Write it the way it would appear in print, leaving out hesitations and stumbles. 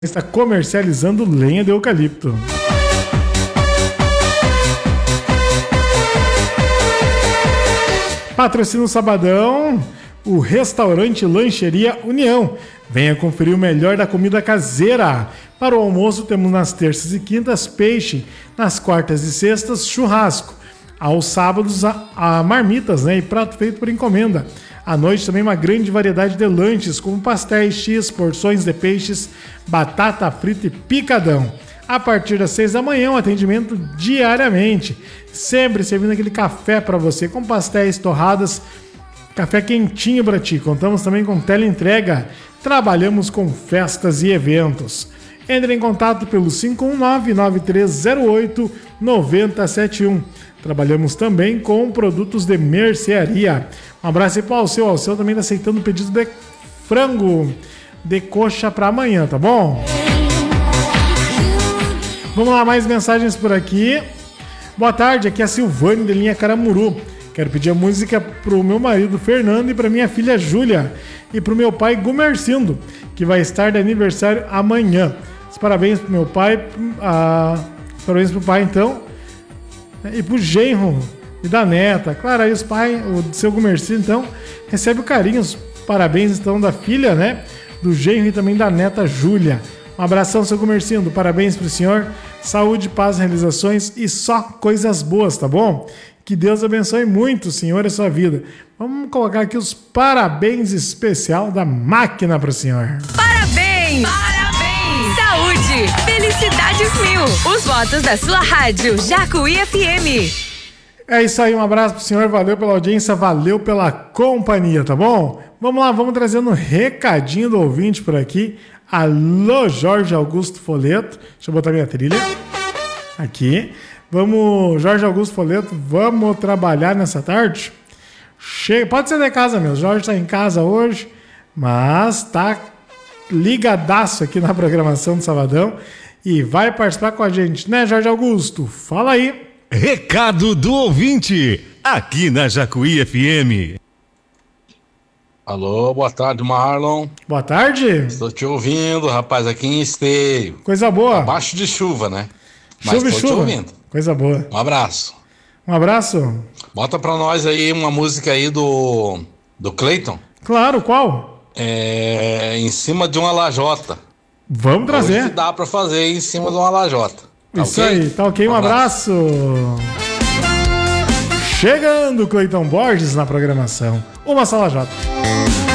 está comercializando lenha de eucalipto. Patrocina o Sabadão, o restaurante Lancheria União. Venha conferir o melhor da comida caseira. Para o almoço temos nas terças e quintas peixe, nas quartas e sextas churrasco. Aos sábados a marmitas, né, e prato feito por encomenda. À noite também uma grande variedade de lanches, como pastéis, X, porções de peixes, batata frita e picadão. A partir das 6 da manhã, um atendimento diariamente. Sempre servindo aquele café para você, com pastéis, torradas, café quentinho para ti. Contamos também com teleentrega. Trabalhamos com festas e eventos. Entre em contato pelo 519-9308-9071. Trabalhamos também com produtos de mercearia. Um abraço aí para o Alceu. O Alceu também está aceitando pedidos de frango de coxa para amanhã, tá bom? Vamos lá, mais mensagens por aqui. Boa tarde, aqui é a Silvane de Linha Caramuru. Quero pedir a música pro meu marido Fernando e pra minha filha Júlia. E pro meu pai Gumercindo, que vai estar de aniversário amanhã. Parabéns pro meu pai, parabéns pro pai então. E pro genro e da neta. Claro, aí os pais, o seu Gumercindo então, recebe o carinho, os parabéns então da filha, né? Do genro e também da neta Júlia. Um abração, seu Gumercindo, parabéns pro senhor. Saúde, paz, realizações e só coisas boas, tá bom? Que Deus abençoe muito o senhor e a sua vida. Vamos colocar aqui os parabéns especial da máquina pro senhor. Parabéns! Parabéns! Saúde, felicidades mil. Os votos da sua rádio Jacuí FM. É isso aí, um abraço pro senhor, valeu pela audiência, valeu pela companhia, tá bom? Vamos lá, vamos trazendo um recadinho do ouvinte por aqui. Alô, Jorge Augusto Foleto. Deixa eu botar minha trilha. Aqui. Vamos, Jorge Augusto Foleto, vamos trabalhar nessa tarde? Chega, pode ser de casa mesmo. Jorge está em casa hoje, mas tá ligadaço aqui na programação do Sabadão e vai participar com a gente, né, Jorge Augusto? Fala aí. Recado do ouvinte, aqui na Jacuí FM. Alô, boa tarde, Marlon. Boa tarde. Estou te ouvindo, rapaz, aqui em Esteio. Coisa boa. Abaixo de chuva, né? Mas Chuva e estou te chuva. ouvindo. Coisa boa. Um abraço. Um abraço. Bota pra nós aí uma música aí do Cleiton. Claro, qual? Em cima de uma lajota. Vamos trazer. Hoje dá pra fazer em cima de uma lajota. Tá isso okay? aí, tá ok? Um abraço. Chegando, Cleiton Borges na programação. Uma sala J.